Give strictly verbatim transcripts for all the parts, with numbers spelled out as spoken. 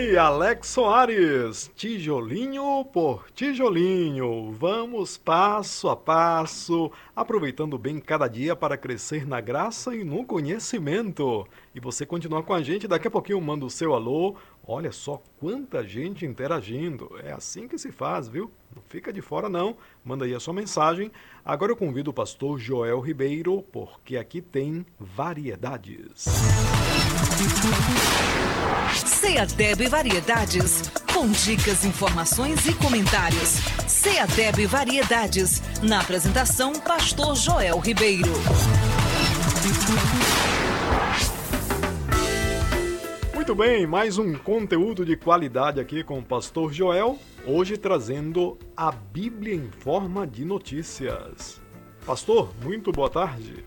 aí, Alex Soares, tijolinho por tijolinho, vamos passo a passo, aproveitando bem cada dia para crescer na graça e no conhecimento. E você continuar com a gente, daqui a pouquinho eu mando o seu alô. Olha só quanta gente interagindo, é assim que se faz, viu? Não fica de fora não, manda aí a sua mensagem. Agora eu convido o pastor Joel Ribeiro, porque aqui tem variedades. Ceadeb Variedades, com dicas, informações e comentários. Ceadeb Variedades, na apresentação, pastor Joel Ribeiro. Muito bem, mais um conteúdo de qualidade aqui com o pastor Joel, hoje trazendo a Bíblia em forma de notícias. Pastor, muito boa tarde.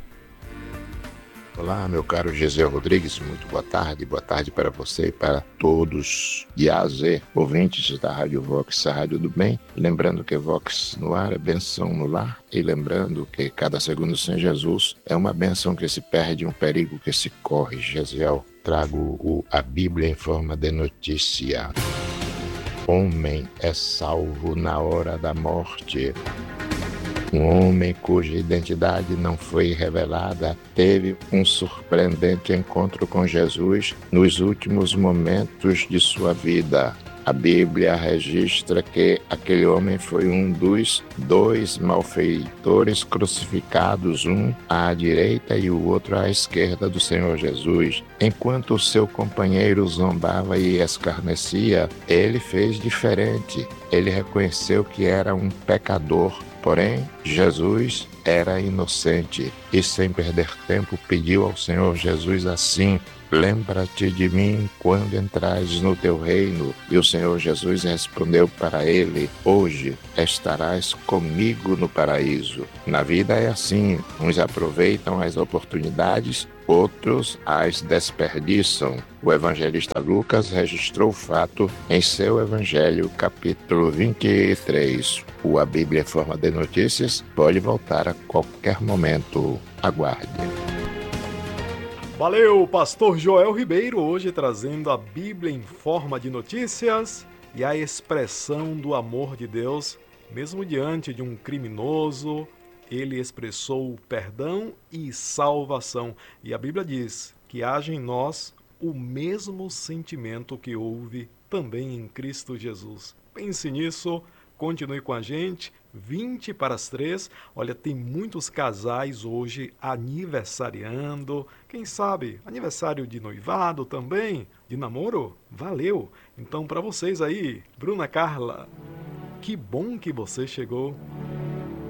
Olá, meu caro Gisel Rodrigues, muito boa tarde, boa tarde para você e para todos de A a Z, ouvintes da Rádio Vox, a Rádio do Bem. Lembrando que Vox no ar é benção no lar, e lembrando que cada segundo sem Jesus é uma benção que se perde, um perigo que se corre. Gisel, trago o, a Bíblia em forma de notícia. Homem é salvo na hora da morte. Um homem cuja identidade não foi revelada teve um surpreendente encontro com Jesus nos últimos momentos de sua vida. A Bíblia registra que aquele homem foi um dos dois malfeitores crucificados, um à direita e o outro à esquerda do Senhor Jesus. Enquanto o seu companheiro zombava e escarnecia, ele fez diferente. Ele reconheceu que era um pecador. Porém, Jesus era inocente e, sem perder tempo, pediu ao Senhor Jesus assim: lembra-te de mim quando entrares no teu reino. E o Senhor Jesus respondeu para ele: hoje estarás comigo no paraíso. Na vida é assim, uns aproveitam as oportunidades, outros as desperdiçam. O evangelista Lucas registrou o fato em seu evangelho, capítulo vinte e três. O A Bíblia em Forma de Notícias pode voltar a qualquer momento. Aguarde. Valeu, pastor Joel Ribeiro, hoje trazendo a Bíblia em forma de notícias e a expressão do amor de Deus, mesmo diante de um criminoso, ele expressou perdão e salvação. E a Bíblia diz que haja em nós o mesmo sentimento que houve também em Cristo Jesus. Pense nisso, continue com a gente. vinte para as três. Olha, tem muitos casais hoje aniversariando. Quem sabe, aniversário de noivado também, de namoro? Valeu! Então, para vocês aí, Bruna Carla, que bom que você chegou.